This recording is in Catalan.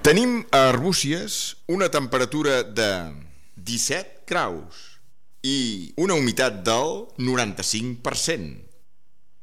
Tenim a Arbúcies una temperatura de 17 graus i una humitat del 95%.